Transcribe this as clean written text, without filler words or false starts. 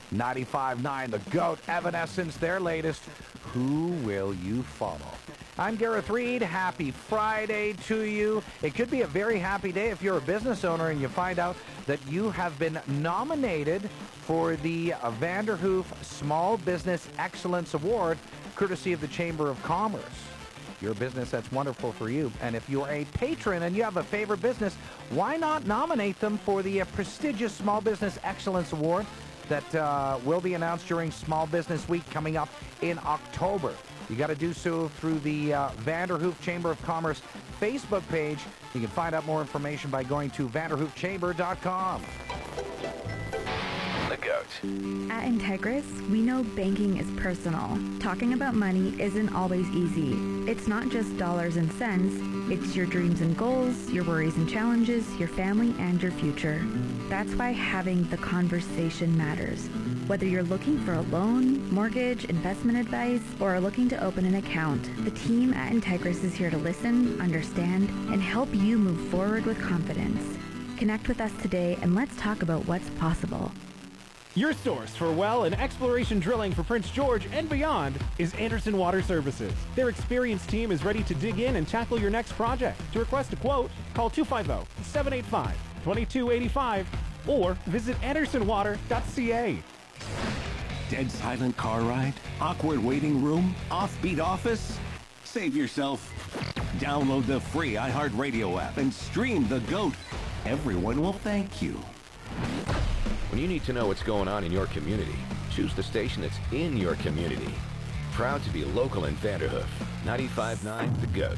95.9 The Goat, Evanescence, their latest, Who Will You Follow? I'm Gareth Reed. Happy Friday to you. It could be a very happy day if you're a business owner and you find out that you have been nominated for the Vanderhoof Small Business Excellence Award, courtesy of the Chamber of Commerce. Your business, that's wonderful for you. And if you're a patron and you have a favorite business, why not nominate them for the prestigious Small Business Excellence Award that will be announced during Small Business Week coming up in October. You got to do so through the Vanderhoof Chamber of Commerce Facebook page. You can find out more information by going to vanderhoofchamber.com. The Goat. At Integris, we know banking is personal. Talking about money isn't always easy. It's not just dollars and cents. It's your dreams and goals, your worries and challenges, your family, and your future. That's why having the conversation matters. Whether you're looking for a loan, mortgage, investment advice, or are looking to open an account, the team at Integris is here to listen, understand, and help you move forward with confidence. Connect with us today and let's talk about what's possible. Your source for well and exploration drilling for Prince George and beyond is Anderson Water Services. Their experienced team is ready to dig in and tackle your next project. To request a quote, call 250-785-2285 or visit andersonwater.ca. Dead silent car ride? Awkward waiting room? Offbeat office? Save yourself. Download the free iHeartRadio app and stream The Goat. Everyone will thank you. When you need to know what's going on in your community, choose the station that's in your community. Proud to be local in Vanderhoof. 95.9 The Goat.